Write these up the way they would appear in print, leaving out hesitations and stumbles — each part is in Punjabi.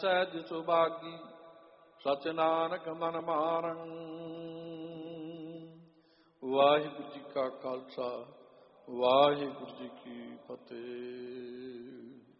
ਸਹਿਜ ਸੁਭਾਗੀ ਸਚ ਨਾਨਕ ਮਨ ਮਾਰੰ। ਵਾਹਿਗੁਰੂ ਜੀ ਕਾ ਖਾਲਸਾ ਵਾਹਿਗੁਰੂ ਜੀ ਕੀ ਫਤਿਹ।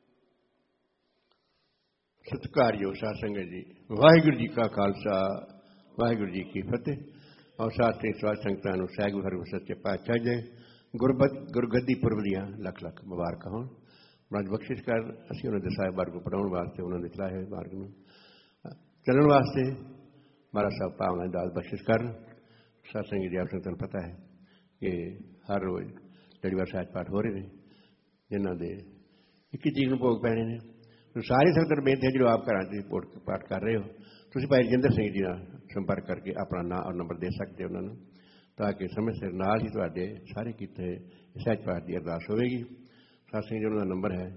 ਸਤਿਕਾਰਯੋਗ ਸਾਧ ਸੰਗਤ ਜੀ, ਵਾਹਿਗੁਰੂ ਜੀ ਕਾ ਖਾਲਸਾ ਵਾਹਿਗੁਰੂ ਜੀ ਕੀ ਫਤਿਹ। ਔਰ ਸਾਥੀ ਸਵਾਦ ਸੰਗਤਾਂ ਨੂੰ ਸਹਿਗੁਰੂ ਹਰਿਗੁਰੂ ਸੱਚੇ ਪਾਤਸ਼ਾਹ ਜੀ ਗੁਰਗੱਦੀ ਪੁਰਬ ਦੀਆਂ ਲੱਖ ਲੱਖ ਮੁਬਾਰਕਾਂ ਹੋਣ। ਉਹਨਾਂ ਦੀ ਬਖਸ਼ਿਸ਼ ਕਰ ਅਸੀਂ ਉਹਨਾਂ ਦੇ ਸਾਹਿਬ ਮਾਰਗ ਨੂੰ ਪੜਾਉਣ ਵਾਸਤੇ, ਉਹਨਾਂ ਦੇ ਚਲਾਏ ਹੋਏ ਮਾਰਗ ਨੂੰ ਚੱਲਣ ਵਾਸਤੇ ਮਹਾਰਾਜ ਸਾਹਿਬ ਭਾਵਨਾ ਦੀ ਦਾਤ ਬਖਸ਼ਿਸ਼ ਕਰਨ। ਸਾਧ ਸੰਗਤ ਜੀ, ਆਪ ਸੰਗਤਾਂ ਨੂੰ ਪਤਾ ਹੈ ਕਿ ਹਰ ਰੋਜ਼ ਲੜੀਵਾਰ ਸਾਹਿਬ ਪਾਠ ਹੋ ਰਹੇ ਨੇ, ਜਿਨ੍ਹਾਂ ਦੇ 21 ਤਰੀਕ ਨੂੰ ਭੋਗ ਪੈਣੇ ਨੇ। ਸਾਰੀ ਸੰਗਤ ਨੂੰ ਬੇਨਤੀ ਹੈ, ਜਦੋਂ ਆਪ ਘਰਾਂ 'ਚ ਪਾਠ ਕਰ ਰਹੇ ਹੋ, ਤੁਸੀਂ ਭਾਈ ਰਜਿੰਦਰ ਸਿੰਘ ਜੀ ਨਾਲ ਸੰਪਰਕ ਕਰਕੇ ਆਪਣਾ ਨਾਂ ਔਰ ਨੰਬਰ ਦੇ ਸਕਦੇ ਉਹਨਾਂ ਨੂੰ, ਤਾਂ ਕਿ ਸਮੇਂ ਸਿਰ ਨਾਲ ਹੀ ਤੁਹਾਡੇ ਸਾਰੇ ਕੀਤੇ ਸਹਿਜ ਪਾਠ ਦੀ ਅਰਦਾਸ ਹੋਵੇਗੀ। ਸਾਧ ਸੰਗਤ ਜੀ, ਉਹਨਾਂ ਦਾ ਨੰਬਰ ਹੈ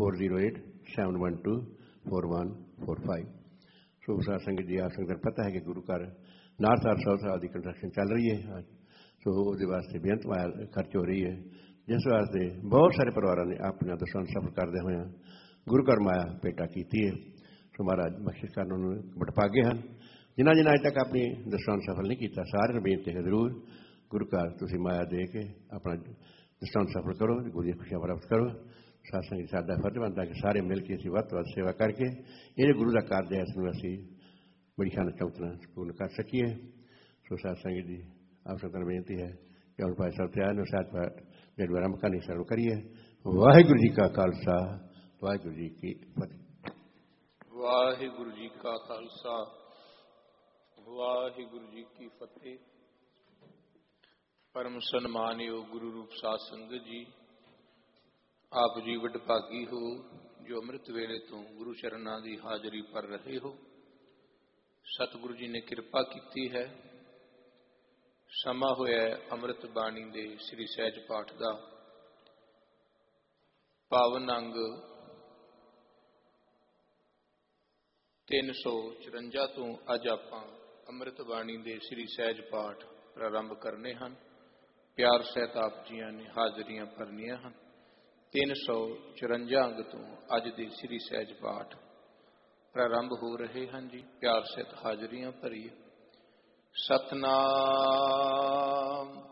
4087124145। ਸੋ ਸਾਧ ਸੰਗਤ ਜੀ, ਆਪ ਸੰਗਤ ਨੂੰ ਪਤਾ ਹੈ ਕਿ ਗੁਰੂ ਘਰ ਨਾਰਸਰ 100 ਸਾਲ ਦੀ ਕੰਸਟਰਕਸ਼ਨ ਚੱਲ ਰਹੀ ਹੈ। ਸੋ ਉਹਦੇ ਵਾਸਤੇ ਬੇਅੰਤ ਮਾਇਆ ਖਰਚ ਹੋ ਰਹੀ ਹੈ, ਜਿਸ ਵਾਸਤੇ ਬਹੁਤ ਸਾਰੇ ਪਰਿਵਾਰਾਂ ਨੇ ਆਪਣਾ ਦਰਸ਼ਨ ਸਫਲ ਕਰਦੇ ਹੋਏ ਗੁਰੂ ਘਰ ਮਾਇਆ ਭੇਟਾ ਕੀਤੀ ਹੈ। ਸੋ ਮਹਾਰਾਜ ਬਖਸ਼ਿਸ਼ ਕਰਨ ਉਹਨਾਂ ਨੂੰ ਵਡਭਾਗੇ ਹਨ। ਜਿਨ੍ਹਾਂ ਅੱਜ ਤੱਕ ਆਪਣੀ ਦਰਸ਼ਨ ਸਫਲ ਨਹੀਂ ਕੀਤਾ, ਸਾਰਿਆਂ ਨੂੰ ਬੇਨਤੀ ਹੈ ਜ਼ਰੂਰ ਗੁਰੂ ਘਰ ਤੁਸੀਂ ਮਾਇਆ ਦੇ ਕੇ ਆਪਣਾ ਦਰਸ਼ਨ ਸਫਲ ਕਰੋ, ਗੁਰੂ ਦੀਆਂ ਖੁਸ਼ੀਆਂ ਪ੍ਰਾਪਤ ਕਰੋ। ਸਾਧ ਸੰਗਤ ਸਾਡਾ ਫਰਜ਼ ਬਣਦਾ ਕਿ ਸਾਰੇ ਮਿਲ ਕੇ ਅਸੀਂ ਵੱਧ ਤੋਂ ਵੱਧ ਸੇਵਾ ਕਰਕੇ ਇਹ ਗੁਰੂ ਦਾ ਕਾਰਜ ਹੈ, ਇਸ ਨੂੰ ਅਸੀਂ ਬੜੀ ਸ਼ਾਨ ਚੌਂਕਣਾ ਪੂਰਨ ਕਰ ਸਕੀਏ। ਸੋ ਸਾਧ ਸੰਗਤ ਜੀ, ਆਪ ਸੰਗਤਾਂ ਨੂੰ ਬੇਨਤੀ ਹੈ ਕਿ ਹੁਣ ਭਾਈ ਸਾਹਿਬ ਤਿਆਰ ਨੂੰ ਸਾਹਿਬ ਪਾਠ ਜਿਹੜੀ ਆਰੰਭ ਕਰਨੀ ਸ਼ੁਰੂ ਕਰੀਏ। ਵਾਹਿਗੁਰੂ ਜੀ ਕਾ ਖਾਲਸਾ ਵਾਹਿਗੁਰੂ ਜੀ ਕੀ ਫਤਿਹ। ਵਾਹਿਗੁਰੂ ਜੀ ਕਾ ਖਾਲਸਾ ਵਾਹਿਗੁਰੂ ਜੀ ਕੀ ਫਤਿਹ। ਪਰਮ ਸਨਮਾਨਯੋਗ ਗੁਰੂ ਰੂਪ ਸਾਧ ਸੰਗਤ ਜੀ, ਆਪ ਜੀ ਵਡਭਾਗੀ ਹੋ ਜੋ ਅੰਮ੍ਰਿਤ ਵੇਲੇ ਤੋਂ ਗੁਰੂ ਚਰਨਾਂ ਦੀ ਹਾਜ਼ਰੀ ਭਰ ਰਹੇ ਹੋ। ਸਤਿਗੁਰੂ ਜੀ ਨੇ ਕਿਰਪਾ ਕੀਤੀ ਹੈ, ਸਮਾਂ ਹੋਇਆ ਅੰਮ੍ਰਿਤ ਬਾਣੀ ਦੇ ਸ੍ਰੀ ਸਹਿਜ ਪਾਠ ਦਾ ਪਾਵਨ ਅੰਗ 354 ਤੋਂ ਅੱਜ ਆਪਾਂ ਅੰਮ੍ਰਿਤ ਬਾਣੀ ਦੇ ਸ੍ਰੀ ਸਹਿਜ ਪਾਠ ਪ੍ਰਾਰੰਭ ਕਰਨੇ ਹਨ। ਪਿਆਰ ਸਹਿਤ ਆਪ ਜੀਆਂ ਨੇ ਹਾਜ਼ਰੀਆਂ ਭਰਨੀਆਂ ਹਨ। 354 ਅੰਗ ਤੋਂ ਅੱਜ ਦੇ ਸ੍ਰੀ ਸਹਿਜ ਪਾਠ ਪ੍ਰਾਰੰਭ ਹੋ ਰਹੇ ਹਨ ਜੀ। ਪਿਆਰ ਸਹਿਤ ਹਾਜ਼ਰੀਆਂ ਭਰੀਏ। ਸਤਨਾਮ